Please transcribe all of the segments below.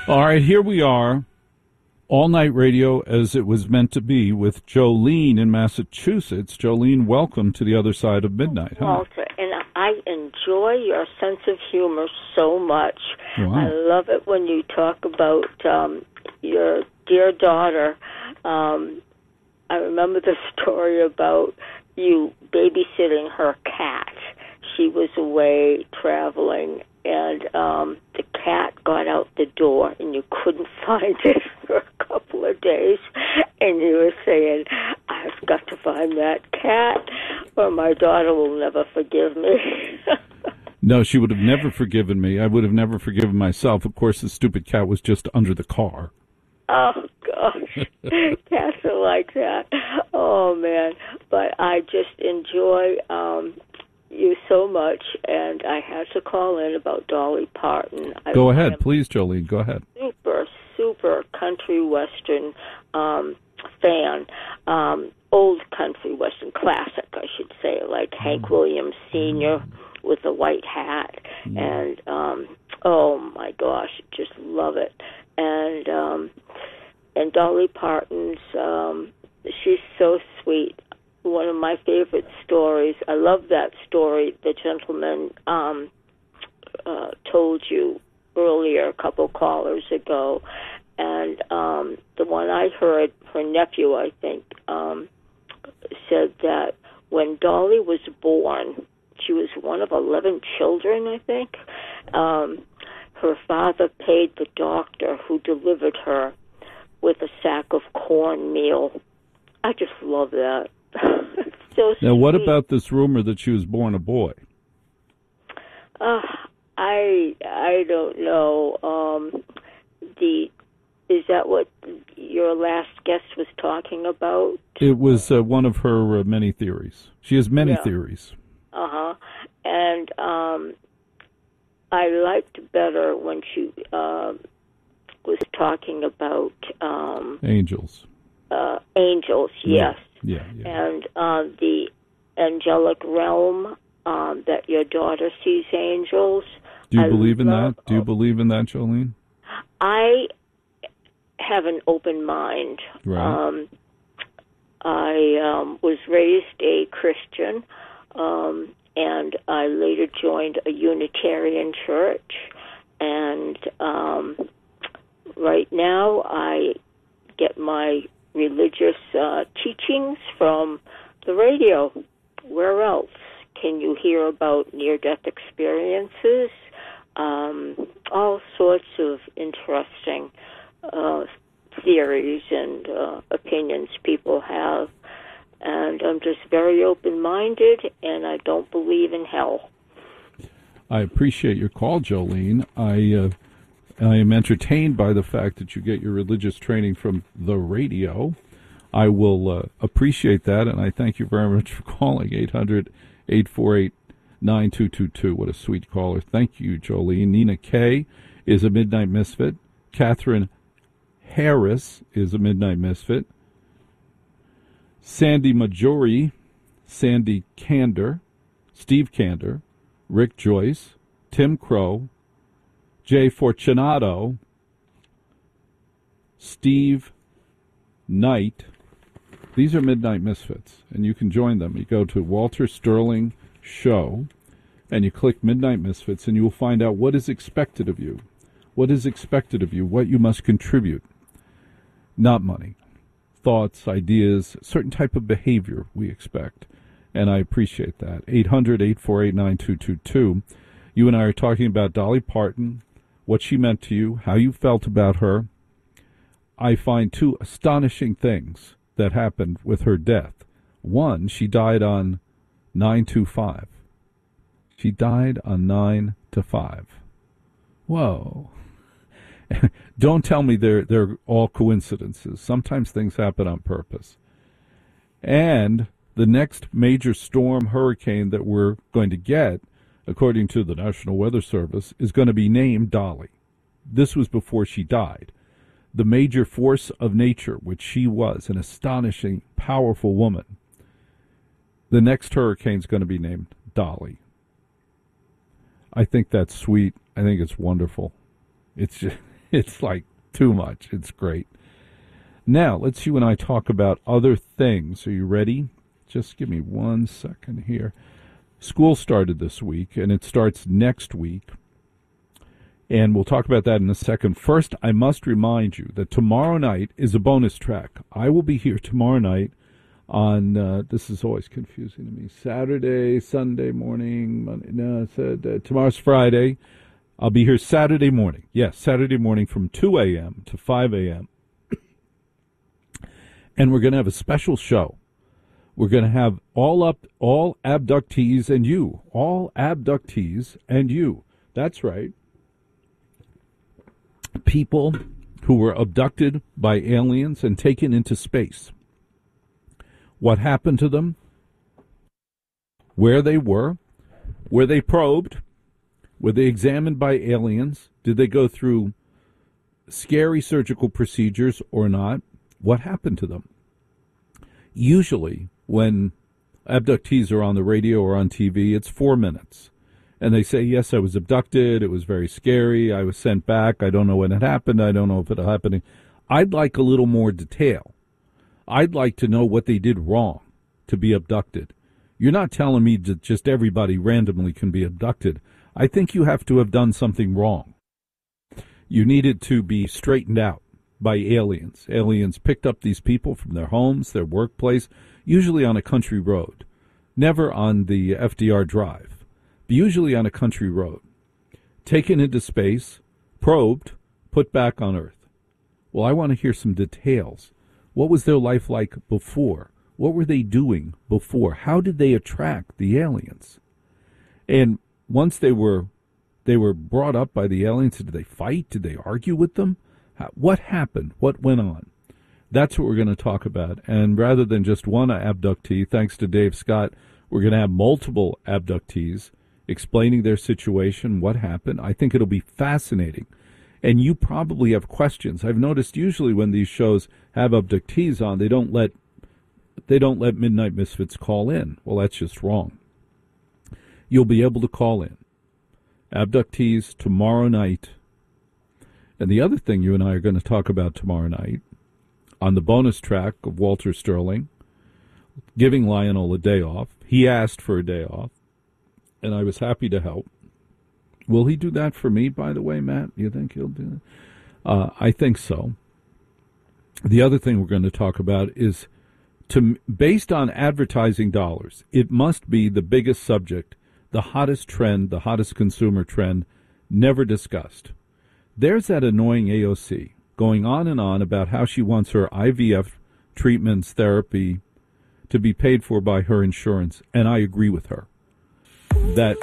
All right, here we are, all night radio as it was meant to be with Jolene in Massachusetts. Jolene, welcome to the other side of midnight. Walter, and I enjoy your sense of humor so much. Wow. I love it when you talk about your dear daughter. I remember the story about you babysitting her cat. She was away traveling, and the cat got out the door, and you couldn't find it for a couple of days. And you were saying, I've got to find that cat, or my daughter will never forgive me. No, she would have never forgiven me. I would have never forgiven myself. Of course, the stupid cat was just under the car. Oh, gosh. Cats are like that. Oh, man. But I just enjoy you so much, and I had to call in about Dolly Parton. Go ahead, please, Jolene. Go ahead. Super country western fan. Old country western classic, I should say, like Hank Williams Sr. with a white hat. And, oh, my gosh, just love it. And Dolly Parton's, she's so sweet. One of my favorite stories. I love that story the gentleman told you earlier, a couple callers ago. And the one I heard, her nephew, I think, said that when Dolly was born, she was one of 11 children, I think. Her father paid the doctor who delivered her with a sack of cornmeal. I just love that. So now, what sweet. about this rumor that she was born a boy? I don't know. Is that what your last guest was talking about? It was one of her many theories. She has many theories. And I liked better when she was talking about angels. Angels, yes. Yeah. And the angelic realm, that your daughter sees angels. Do you believe in that? Do you believe in that, Jolene? I have an open mind. Right. I was raised a Christian, and I later joined a Unitarian church. And right now I get my religious teachings from the radio. Where else can you hear about near-death experiences? All sorts of interesting theories and opinions people have. And I'm just very open-minded, and I don't believe in hell. I appreciate your call, Jolene. I am entertained by the fact that you get your religious training from the radio. I will appreciate that, and I thank you very much for calling 800-848-9222. What a sweet caller. Thank you, Jolene. Nina Kay is a Midnight Misfit. Catherine Harris is a Midnight Misfit. Sandy Majori, Sandy Kander, Steve Kander, Rick Joyce, Tim Crow, Jay Fortunato, Steve Knight. These are Midnight Misfits, and you can join them. You go to Walter Sterling Show, and you click Midnight Misfits, and you will find out what is expected of you. What is expected of you, what you must contribute. Not money. Thoughts, ideas, certain type of behavior we expect. And I appreciate that. 800-848-9222. You and I are talking about Dolly Parton, what she meant to you, how you felt about her. I find two astonishing things that happened with her death. One, she died on 9/25. She died on 9/5. Whoa. Don't tell me they're all coincidences. Sometimes things happen on purpose. And the next major storm hurricane that we're going to get, according to the National Weather Service, is going to be named Dolly. This was before she died. The major force of nature, which she was, an astonishing, powerful woman. The next hurricane is going to be named Dolly. I think that's sweet. I think it's wonderful. It's just It's like too much. It's great. Now, let's you and I talk about other things. Are you ready? Just give me 1 second here. School started this week, and it starts next week. And we'll talk about that in a second. First, I must remind you that tomorrow night is a bonus track. I will be here tomorrow night on, this is always confusing to me, Saturday, Sunday morning, Monday, no, tomorrow's Friday. I'll be here Saturday morning. Yes, Saturday morning from 2 a.m. to 5 a.m. And we're going to have a special show. We're going to have all abductees and you. All abductees and you. That's right. People who were abducted by aliens and taken into space. What happened to them? Where they were? Were they probed? Were they examined by aliens? Did they go through scary surgical procedures or not? What happened to them? Usually, when abductees are on the radio or on TV, it's 4 minutes. And they say, yes, I was abducted. It was very scary. I was sent back. I don't know when it happened. I don't know if it'll happen. I'd like a little more detail. I'd like to know what they did wrong to be abducted. You're not telling me that just everybody randomly can be abducted. I think you have to have done something wrong. You needed to be straightened out by aliens. Aliens picked up these people from their homes, their workplace, usually on a country road, never on the FDR Drive, but usually on a country road, taken into space, probed, put back on Earth. Well, I want to hear some details. What was their life like before? What were they doing before? How did they attract the aliens? And once they were brought up by the aliens, did they fight? Did they argue with them? What happened? What went on? That's what we're going to talk about. And rather than just one abductee, thanks to Dave Scott, we're going to have multiple abductees explaining their situation, what happened. I think it'll be fascinating. And you probably have questions. I've noticed usually when these shows have abductees on, they don't let Midnight Misfits call in. Well, that's just wrong. You'll be able to call in. Abductees tomorrow night. And the other thing you and I are going to talk about tomorrow night on the bonus track of Walter Sterling, giving Lionel a day off. He asked for a day off, and I was happy to help. Will he do that for me, by the way, Matt? You think he'll do that? I think so. The other thing we're going to talk about is, based on advertising dollars, it must be the biggest subject, the hottest trend, the hottest consumer trend, never discussed. There's that annoying AOC going on and on about how she wants her IVF treatments, therapy to be paid for by her insurance, and I agree with her. That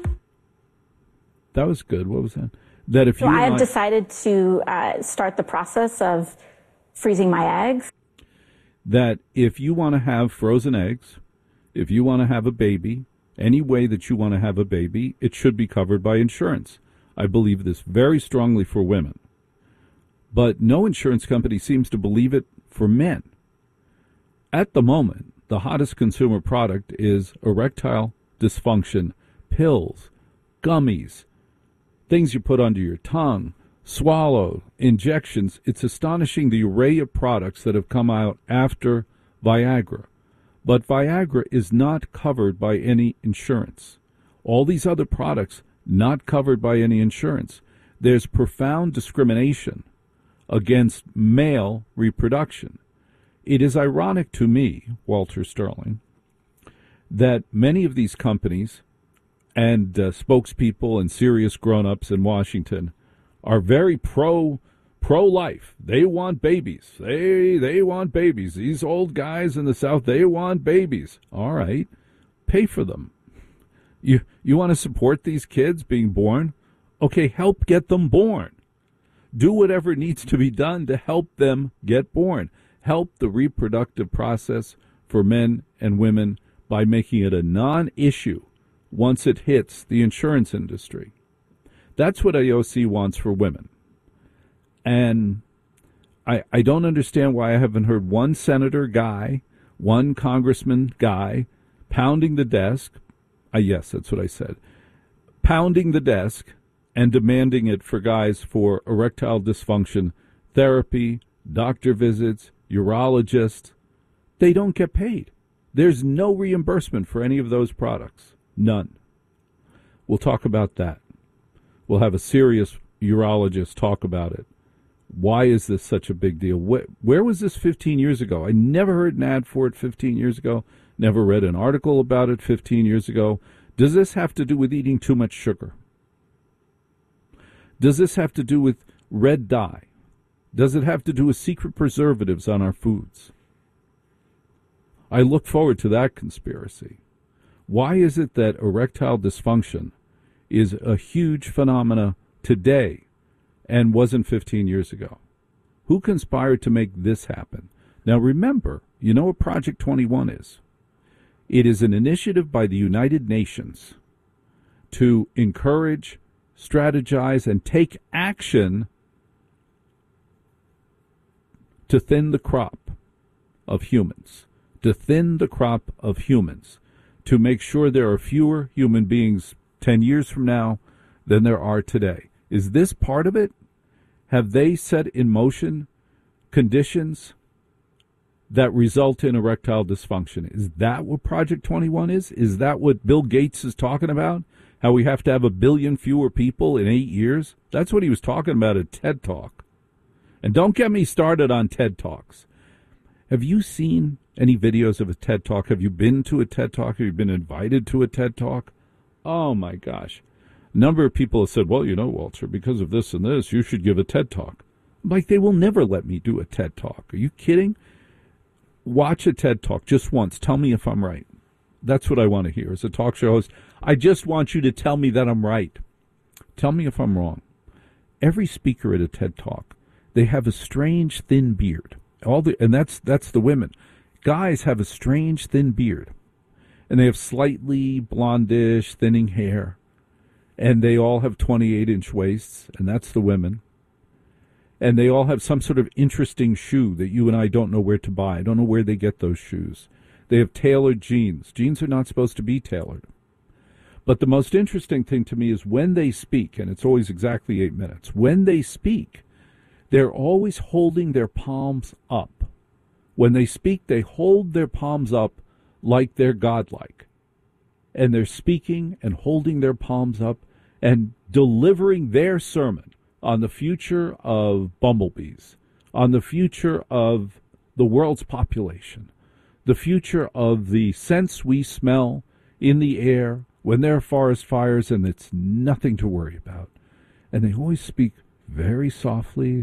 was good. What was that? That if so you I have decided to start the process of freezing my eggs. That if you want to have frozen eggs, if you want to have a baby, any way that you want to have a baby, it should be covered by insurance. I believe this very strongly for women. But no insurance company seems to believe it for men. At the moment, the hottest consumer product is erectile dysfunction, pills, gummies, things you put under your tongue, swallow, injections. It's astonishing the array of products that have come out after Viagra. But Viagra is not covered by any insurance. All these other products, not covered by any insurance. There's profound discrimination against male reproduction. It is ironic to me, Walter Sterling, that many of these companies and spokespeople and serious grown-ups in Washington are very pro-life. They want babies. They want babies. These old guys in the South, they want babies. All right, pay for them. You want to support these kids being born? Okay, help get them born. Do whatever needs to be done to help them get born. Help the reproductive process for men and women by making it a non-issue once it hits the insurance industry. That's what AOC wants for women. And I don't understand why I haven't heard one senator guy, one congressman guy pounding the desk. Yes, that's what I said. Pounding the desk and demanding it for guys for erectile dysfunction therapy, doctor visits, urologists. They don't get paid. There's no reimbursement for any of those products. None. We'll talk about that. We'll have a serious urologist talk about it. Why is this such a big deal? Where was this 15 years ago? I never heard an ad for it 15 years ago. Never read an article about it 15 years ago. Does this have to do with eating too much sugar? Does this have to do with red dye? Does it have to do with secret preservatives on our foods? I look forward to that conspiracy. Why is it that erectile dysfunction is a huge phenomena today and wasn't 15 years ago? Who conspired to make this happen? Now remember, you know what Project 21 is? It is an initiative by the United Nations to encourage, strategize, and take action to thin the crop of humans. To thin the crop of humans. To make sure there are fewer human beings 10 years from now than there are today. Is this part of it? Have they set in motion conditions that result in erectile dysfunction? Is that what Project 21 is? Is that what Bill Gates is talking about? How we have to have 1 billion fewer people in 8 years? That's what he was talking about at TED Talk. And don't get me started on TED Talks. Have you seen any videos of a TED Talk? Have you been to a TED Talk? Have you been invited to a TED Talk? Oh, my gosh. A number of people have said, well, you know, Walter, because of this and this, you should give a TED Talk. Like, they will never let me do a TED Talk. Are you kidding? Watch a TED Talk just once. Tell me if I'm right. That's what I want to hear. As a talk show host, I just want you to tell me that I'm right. Tell me if I'm wrong. Every speaker at a TED Talk, they have a strange thin beard. And that's the women. Guys have a strange thin beard. And they have slightly blondish, thinning hair. And they all have 28-inch waists, and that's the women. And they all have some sort of interesting shoe that you and I don't know where to buy. I don't know where they get those shoes. They have tailored jeans. Jeans are not supposed to be tailored. But the most interesting thing to me is when they speak, and it's always exactly 8 minutes, when they speak, they're always holding their palms up. When they speak, they hold their palms up like they're godlike. And they're speaking and holding their palms up and delivering their sermon on the future of bumblebees, on the future of the world's population, the future of the scents we smell in the air when there are forest fires, and it's nothing to worry about. And they always speak very softly,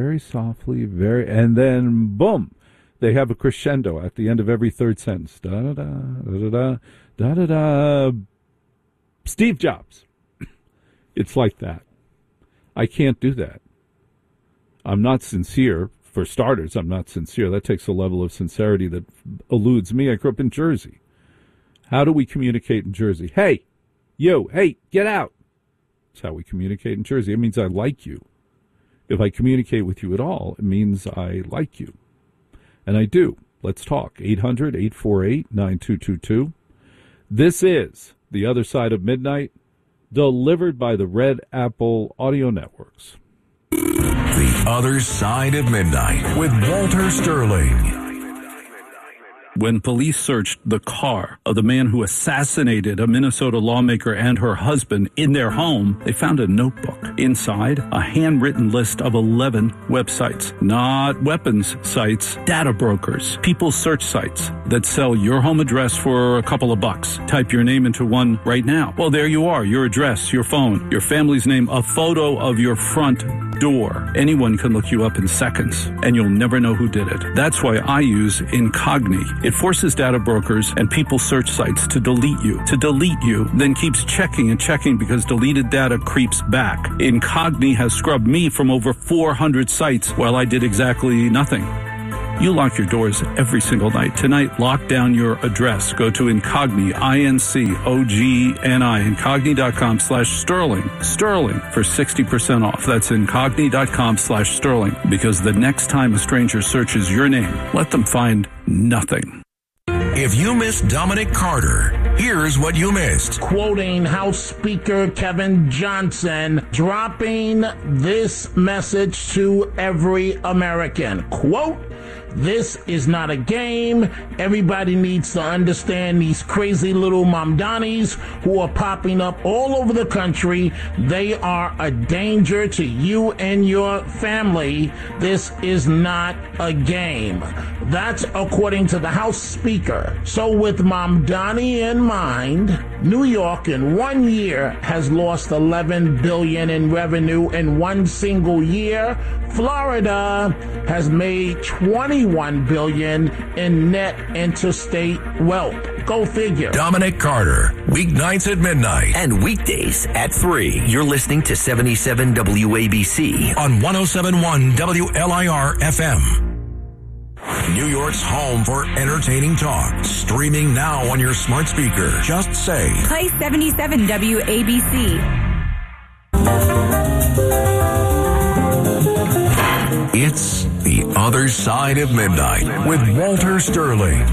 and then, boom, they have a crescendo at the end of every third sentence. Da-da-da, da-da-da, da-da-da. Steve Jobs. It's like that. I can't do that. I'm not sincere. For starters, I'm not sincere. That takes a level of sincerity that eludes me. I grew up in Jersey. How do we communicate in Jersey? Hey, you, hey, get out. That's how we communicate in Jersey. It means I like you. If I communicate with you at all, it means I like you. And I do. Let's talk. 800-848-9222. This is The Other Side of Midnight, delivered by the Red Apple Audio Networks. The Other Side of Midnight with Walter Sterling. When police searched the car of the man who assassinated a Minnesota lawmaker and her husband in their home, they found a notebook. Inside, a handwritten list of 11 websites. Not weapons sites, data brokers, people search sites that sell your home address for a couple of bucks. Type your name into one right now. Well, there you are, your address, your phone, your family's name, a photo of your front door. Anyone can look you up in seconds, and you'll never know who did it. That's why I use Incogni. It forces data brokers and people search sites to delete you, then keeps checking and checking because deleted data creeps back. Incogni has scrubbed me from over 400 sites while I did exactly nothing. You lock your doors every single night. Tonight, lock down your address. Go to Incogni, INCOGNI, Incogni.com/Sterling. Sterling for 60% off. That's Incogni.com/Sterling. Because the next time a stranger searches your name, let them find nothing. If you miss Dominic Carter, Here's what you missed. Quoting House Speaker Kevin Johnson, dropping this message to every American. Quote, "This is not a game. Everybody needs to understand these crazy little Mamdanis who are popping up all over the country. They are a danger to you and your family. This is not a game." That's according to the House Speaker. So with Mamdani in mind, New York in 1 year has lost $11 billion in revenue in one single year. Florida has made $21 billion in net interstate wealth. Go figure. Dominic Carter, weeknights at midnight. And weekdays at 3. You're listening to 77 WABC. On 107.1 WLIR FM. New York's home for entertaining talk. Streaming now on your smart speaker. Just say, play 77 WABC. It's The Other Side of Midnight with Walter Sterling.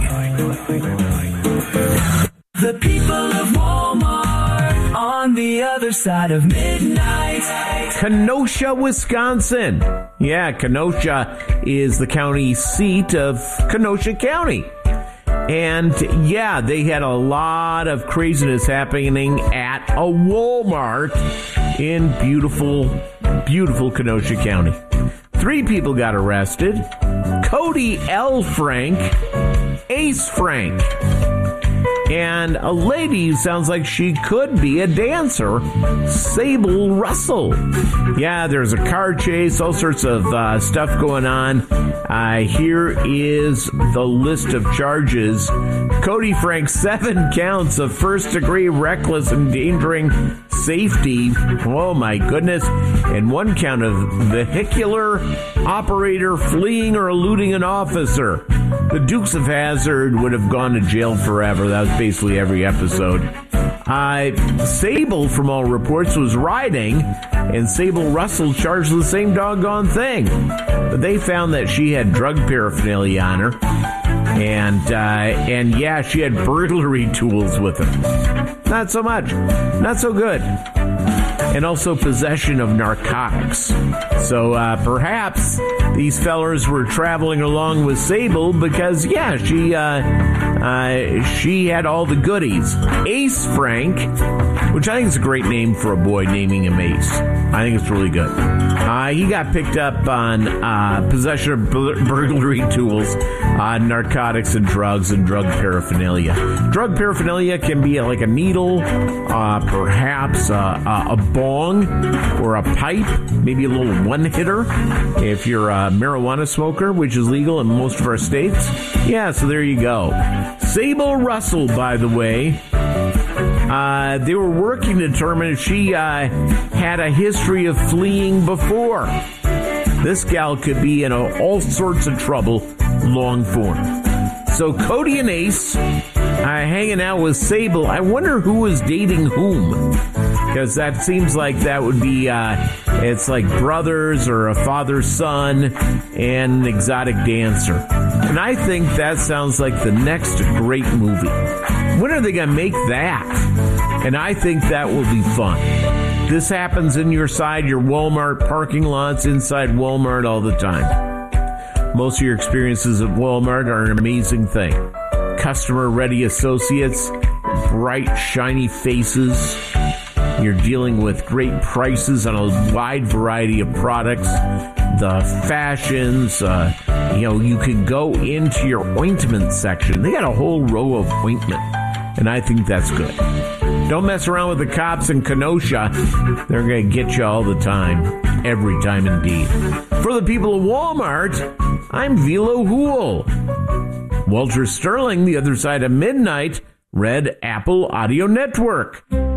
The people of Walmart on the other side of midnight. Kenosha, Wisconsin. Yeah, Kenosha is the county seat of Kenosha County. And yeah, they had a lot of craziness happening at a Walmart in beautiful, beautiful Kenosha County. 3 people got arrested. Cody L. Frank, Ace Frank, and a lady who sounds like she could be a dancer, Sable Russell. Yeah, there's a car chase, all sorts of stuff going on. Here is the list of charges. Cody Frank, 7 counts of first-degree reckless endangering safety. Oh, my goodness. And 1 count of vehicular operator fleeing or eluding an officer. The Dukes of Hazzard would have gone to jail forever. That was basically every episode. Sable, from all reports, was riding, and Sable Russell charged the same doggone thing. But they found that she had drug paraphernalia on her, and yeah, she had burglary tools with her. Not so much. Not so good. And also possession of narcotics. So perhaps these fellers were traveling along with Sable because, yeah, she had all the goodies. Ace Frank, which I think is a great name for a boy, naming him Ace. I think it's really good. He got picked up on possession of burglary tools, narcotics and drugs, and drug paraphernalia. Drug paraphernalia can be like a needle, perhaps a bong or a pipe, maybe a little one-hitter if you're a marijuana smoker, which is legal in most of our states. Yeah, so there you go. Sable Russell, by the way, they were working to determine if she had a history of fleeing before. This gal could be in all sorts of trouble long form. So Cody and Ace hanging out with Sable. I wonder who was dating whom, because that seems like that would be it's like brothers or a father-son and an exotic dancer. And I think that sounds like the next great movie. When are they going to make that? And I think that will be fun. This happens in your Walmart parking lots, inside Walmart all the time. Most of your experiences at Walmart are an amazing thing. Customer-ready associates, bright, shiny faces. You're dealing with great prices on a wide variety of products. The fashions, you can go into your ointment section. They got a whole row of ointment, and I think that's good. Don't mess around with the cops in Kenosha. They're going to get you all the time. Every time, indeed. For the people of Walmart, I'm Velo Hool. Walter Sterling, The Other Side of Midnight, Red Apple Audio Network.